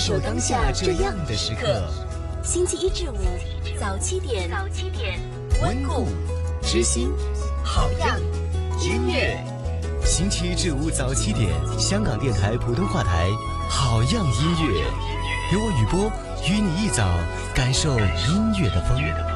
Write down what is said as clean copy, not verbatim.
受当下这样的时刻。 星期一至五早7点， 温故知新，好样音乐。星期一至五早7点，香港电台普通话台，好样音乐，由我雨波与你一早感受音乐的风。